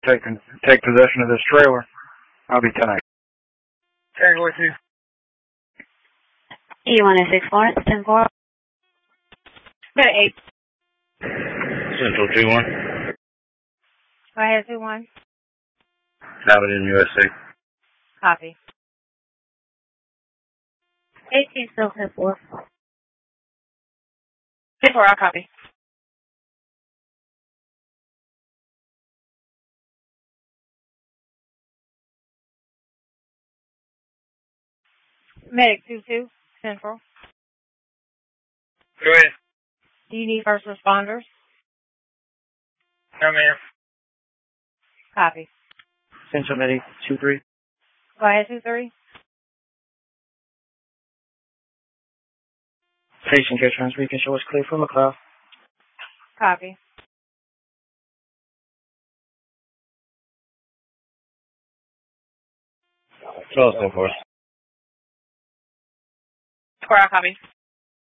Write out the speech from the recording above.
take possession of this trailer. I'll be 10-8. Category 2. E164, 10-4. Med 8. Central 2-1. Go ahead, 2-1. Abbott in USC. Copy. 18 still 10-4. 10-4, I'll copy. Medic 2-2, Central. Go ahead. Do you need first responders? No, ma'am. Copy. Central Medic 2-3. Go ahead, 2-3. Patient care transfer. You can show us clear from McLeod. Copy. Close, 10-4. Square, I'll copy.